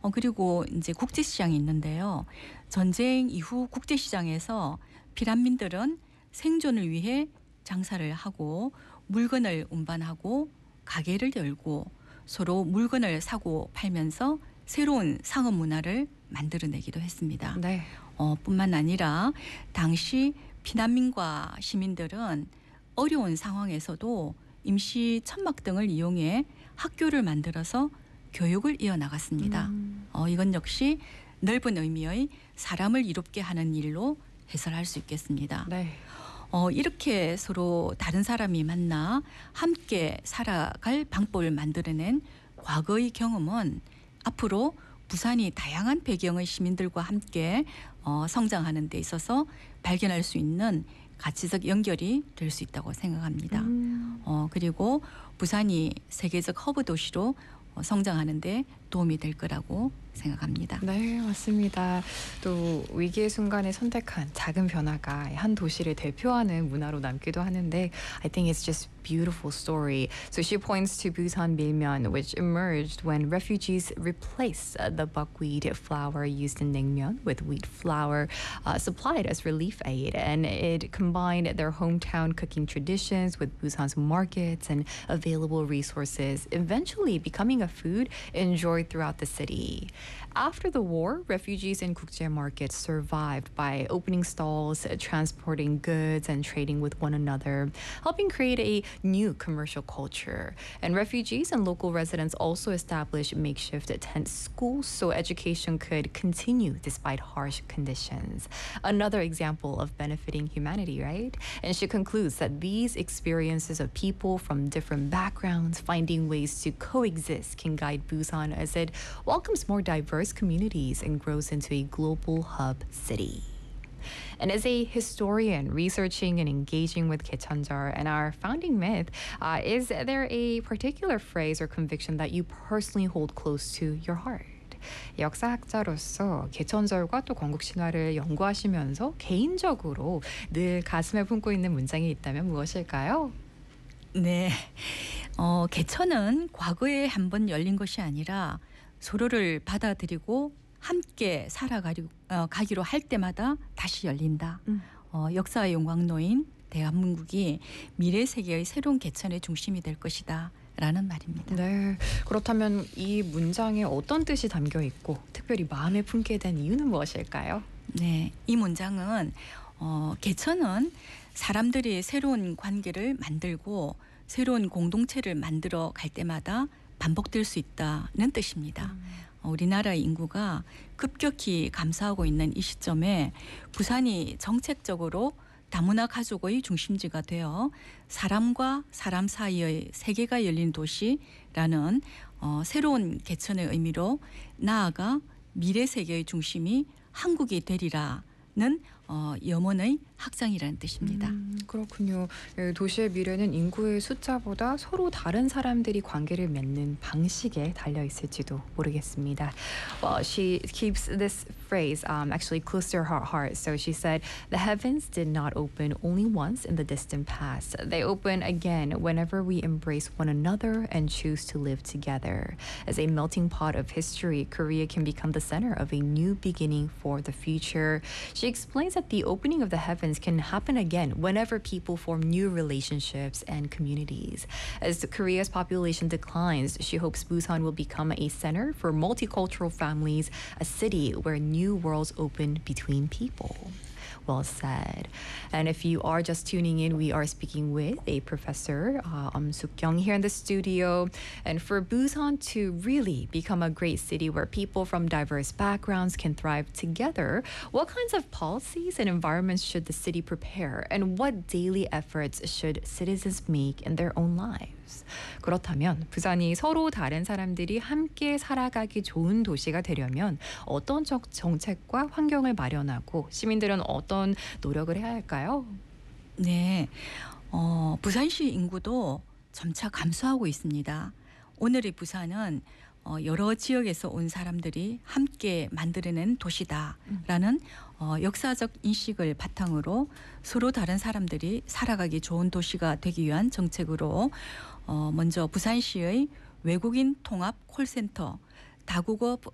그리고 이제 국제시장이 있는데요. 전쟁 이후 국제시장에서 피난민들은 생존을 위해 장사를 하고 물건을 운반하고 가게를 열고 서로 물건을 사고 팔면서 새로운 상업 문화를 만들어내기도 했습니다. 네. 뿐만 아니라 당시 피난민과 시민들은 어려운 상황에서도 임시 천막 등을 이용해 학교를 만들어서 교육을 이어나갔습니다. 이건 역시 넓은 의미의 사람을 이롭게 하는 일로 해설할 수 있겠습니다. 네. 이렇게 서로 다른 사람이 만나 함께 살아갈 방법을 만들어낸 과거의 경험은 앞으로 부산이 다양한 배경의 시민들과 함께 성장하는 데 있어서 발견할 수 있는 가치적 연결이 될 수 있다고 생각합니다. 그리고 부산이 세계적 허브 도시로 성장하는 데 도움이 될 거라고 생각합니다. 네, 맞습니다. 또 위기의 순간에 선택한 작은 변화가 한 도시를 대표하는 문화로 남기도 하는데 I think it's just beautiful story. So she points to Busan Milmyeon, which emerged when refugees replaced the buckwheat flour used in naengmyeon with wheat flour supplied as relief aid, and it combined their hometown cooking traditions with Busan's markets and available resources, eventually becoming a food enjoyed throughout the city. After the war, refugees in Gukje markets survived by opening stalls, transporting goods, and trading with one another, helping create a new commercial culture. And refugees and local residents also established makeshift tent schools so education could continue despite harsh conditions. Another example of benefiting humanity, right? And she concludes that these experiences of people from different backgrounds finding ways to coexist can guide Busan as it welcomes more diverse communities and grows into a global hub city. And as a historian researching and engaging with Gaecheonjeol and our founding myth, is there a particular phrase or conviction that you personally hold close to your heart? 역사학자로서 개천절과 또 건국 신화를 연구하시면서 개인적으로 늘 가슴에 품고 있는 문장이 있다면 무엇일까요? 네, 개천은 과거에 한번 열린 것이 아니라 서로를 받아들이고 함께 살아가기로 할 때마다 다시 열린다. 역사의 용광로인 대한민국이 미래 세계의 새로운 개천의 중심이 될 것이다. 라는 말입니다. 네, 그렇다면 이 문장에 어떤 뜻이 담겨 있고 특별히 마음에 품게 된 이유는 무엇일까요? 네, 이 문장은 개천은 사람들이 새로운 관계를 만들고 새로운 공동체를 만들어 갈 때마다 반복될 수 있다는 뜻입니다. 우리나라의 인구가 급격히 감소하고 있는 이 시점에 부산이 정책적으로 다문화 가족의 중심지가 되어 사람과 사람 사이의 세계가 열린 도시라는 새로운 개천의 의미로 나아가 미래 세계의 중심이 한국이 되리라는 염원의 확장이라는 뜻입니다. 그렇군요. 도시의 미래는 인구의 숫자보다 서로 다른 사람들이 관계를 맺는 방식에 달려 있을지도 모르겠습니다. Well, she keeps this phrase actually close to her heart. So she said, "The heavens did not open only once in the distant past. They open again whenever we embrace one another and choose to live together. As a melting pot of history, Korea can become the center of a new beginning for the future." She explains that the opening of the heavens can happen again whenever people form new relationships and communities. As Korea's population declines, she hopes Busan will become a center for multicultural families, a city where new worlds open between people. Well said. And if you are just tuning in, we are speaking with a professor, Suk-kyung, here in the studio. And for Busan to really become a great city where people from diverse backgrounds can thrive together, what kinds of policies and environments should the city prepare? And what daily efforts should citizens make in their own lives? 그렇다면 부산이 서로 다른 사람들이 함께 살아가기 좋은 도시가 되려면 어떤 정책과 환경을 마련하고 시민들은 어떤 노력을 해야 할까요? 네, 부산시 인구도 점차 감소하고 있습니다. 오늘의 부산은 여러 지역에서 온 사람들이 함께 만들어낸 도시다라는 역사적 인식을 바탕으로 서로 다른 사람들이 살아가기 좋은 도시가 되기 위한 정책으로 먼저 부산시의 외국인 통합 콜센터 다국어